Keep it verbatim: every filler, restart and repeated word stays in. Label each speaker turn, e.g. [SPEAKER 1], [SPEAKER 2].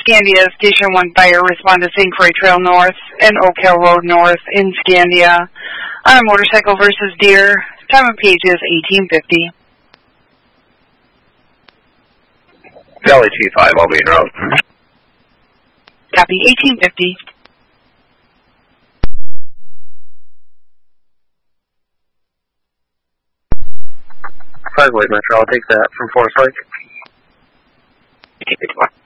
[SPEAKER 1] Scandia Station one Fire, respond to Saint Croix Trail North and Oak Hill Road North in Scandia on a motorcycle versus deer. Time of page is eighteen fifty.
[SPEAKER 2] Valley T five, I'll be en route.
[SPEAKER 1] Copy, eighteen fifty.
[SPEAKER 2] Five Lake Metro, I'll take that from Forest Lake.